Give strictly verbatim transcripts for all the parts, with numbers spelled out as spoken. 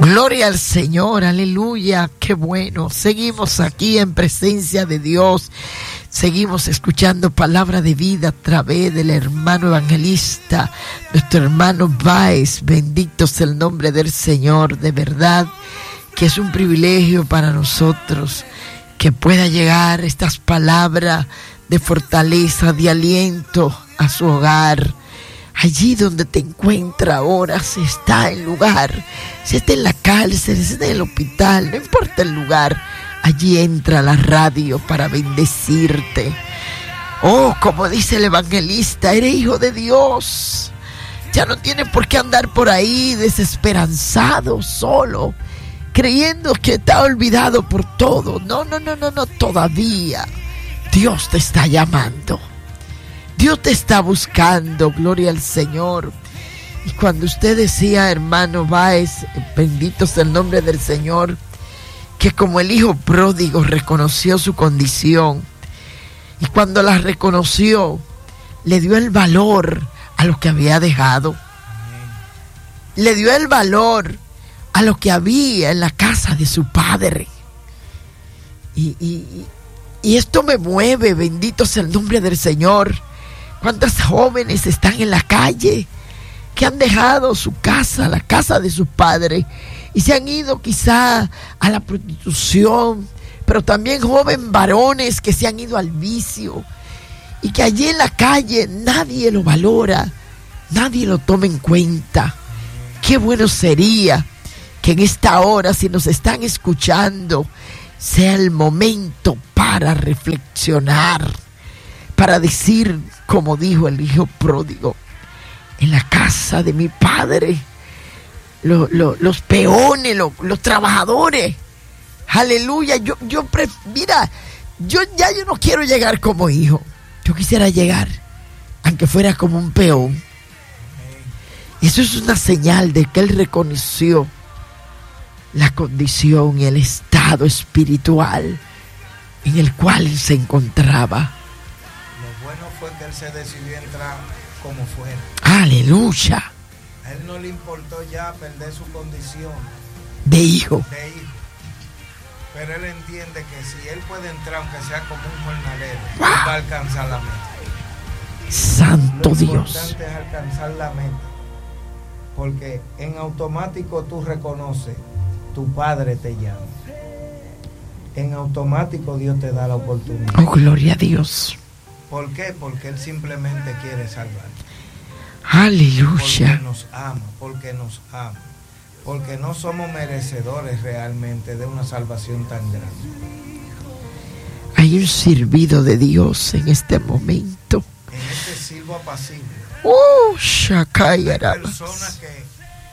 Gloria al Señor, aleluya, qué bueno. Seguimos aquí en presencia de Dios. Seguimos escuchando palabra de vida a través del hermano evangelista, nuestro hermano Báez. Bendito sea el nombre del Señor. De verdad que es un privilegio para nosotros que pueda llegar estas palabras de fortaleza, de aliento a su hogar. Allí donde te encuentra ahora, si está en lugar, si está en la cárcel, si está en el hospital, no importa el lugar, allí entra la radio para bendecirte. Oh, como dice el evangelista, eres hijo de Dios. Ya no tienes por qué andar por ahí desesperanzado, solo, creyendo que está olvidado por todo. No, no, no, no, no, todavía Dios te está llamando. Dios te está buscando, gloria al Señor. Y cuando usted decía, hermano Báez, bendito sea el nombre del Señor, que como el hijo pródigo reconoció su condición, y cuando la reconoció, le dio el valor a lo que había dejado. Le dio el valor a lo que había en la casa de su padre. Y, y, y esto me mueve, bendito sea el nombre del Señor. ¿Cuántas jóvenes están en la calle que han dejado su casa, la casa de su padre, y se han ido quizá a la prostitución? Pero también jóvenes varones que se han ido al vicio y que allí en la calle nadie lo valora, nadie lo toma en cuenta. Qué bueno sería que en esta hora, si nos están escuchando, sea el momento para reflexionar, para decir, como dijo el hijo pródigo, en la casa de mi padre, lo, lo, los peones, lo, los trabajadores, aleluya, yo, yo, pre, mira, yo ya yo no quiero llegar como hijo, yo quisiera llegar, aunque fuera como un peón. Eso es una señal de que él reconoció la condición y el estado espiritual en el cual él se encontraba. Que él se decidió entrar como fuera. Aleluya. A él no le importó ya perder su condición de hijo. de hijo. Pero él entiende que si él puede entrar, aunque sea como un jornalero, wow, él va a alcanzar la meta. Santo Lo Dios. Lo importante es alcanzar la meta, porque en automático tú reconoces, tu padre te llama. En automático Dios te da la oportunidad. Oh, gloria a Dios. ¿Por qué? Porque Él simplemente quiere salvar. Aleluya. Porque nos ama, porque nos ama. Porque no somos merecedores realmente de una salvación tan grande. Hay un servido de Dios en este momento. En este silbo apacible. Oh, Shakayara. Hay personas que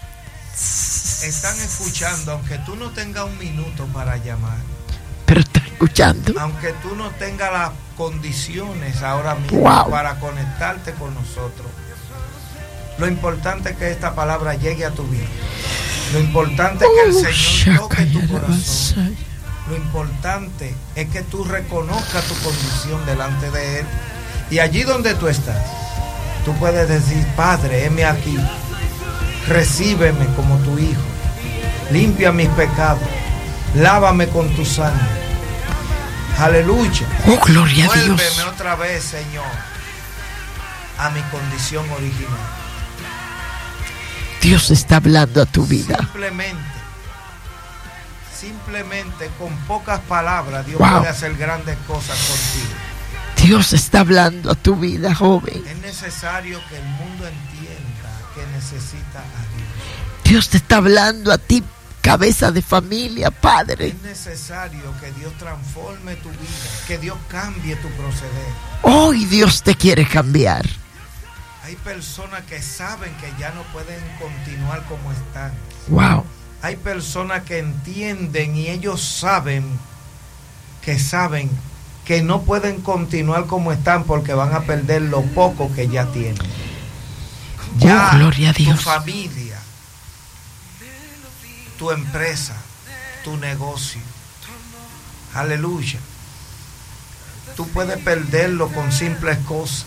están escuchando, aunque tú no tengas un minuto para llamar. Pero está escuchando. Aunque tú no tengas las condiciones ahora mismo, wow, para conectarte con nosotros. Lo importante es que esta palabra llegue a tu vida. Lo importante es que el Señor toque tu corazón. Lo importante es que tú reconozcas tu condición delante de Él. Y allí donde tú estás, tú puedes decir, Padre, heme aquí. Recíbeme como tu hijo. Limpia mis pecados. Lávame con tu sangre. Aleluya. Oh, gloria a Dios. Vuélveme otra vez, Señor, a mi condición original. Dios está hablando a tu vida. Simplemente, simplemente con pocas palabras, Dios, wow, puede hacer grandes cosas contigo. Dios está hablando a tu vida, joven. Es necesario que el mundo entienda que necesita a Dios. Dios te está hablando a ti, cabeza de familia, padre. Es necesario que Dios transforme tu vida, que Dios cambie tu proceder. Hoy Dios te quiere cambiar. Hay personas que saben que ya no pueden continuar como están. Wow. Hay personas que entienden y ellos saben que saben que no pueden continuar como están porque van a perder lo poco que ya tienen. Ya oh, gloria a Dios. Tu familia, tu empresa, tu negocio. Aleluya. Tú puedes perderlo con simples cosas,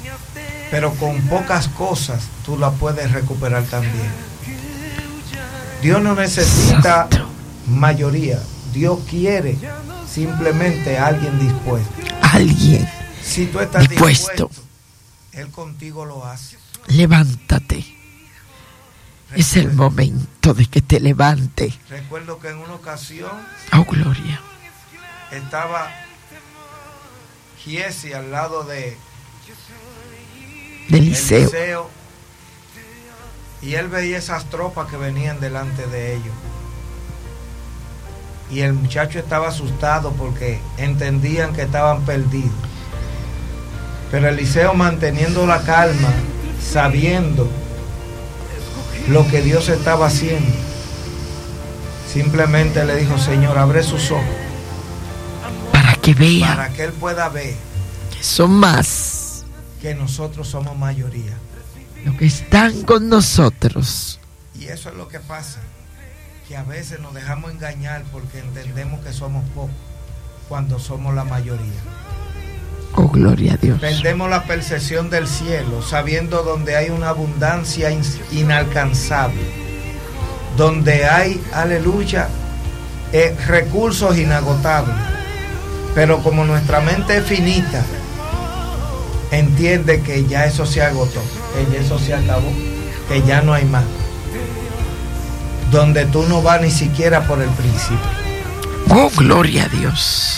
pero con pocas cosas tú la puedes recuperar también. Dios no necesita Santo. mayoría. Dios quiere simplemente a alguien dispuesto. Alguien si tú estás dispuesto, dispuesto, Él contigo lo hace. Levántate. Recuerdo, es el momento de que te levante. Recuerdo que en una ocasión, oh gloria, estaba Giesi al lado de del liceo. liceo y él veía esas tropas que venían delante de ellos. Y el muchacho estaba asustado porque entendían que estaban perdidos. Pero Eliseo, manteniendo la calma, sabiendo lo que Dios estaba haciendo, simplemente le dijo: Señor, abre sus ojos para que vea, para que él pueda ver que son más, que nosotros somos mayoría, los que están con nosotros. Y eso es lo que pasa, que a veces nos dejamos engañar porque entendemos que somos pocos cuando somos la mayoría. Oh, gloria a Dios. Perdemos la percepción del cielo, sabiendo donde hay una abundancia inalcanzable, donde hay, aleluya, eh, recursos inagotables. Pero como nuestra mente es finita, entiende que ya eso se agotó, que ya eso se acabó, que ya no hay más. Donde tú no vas ni siquiera por el principio. Oh, gloria a Dios.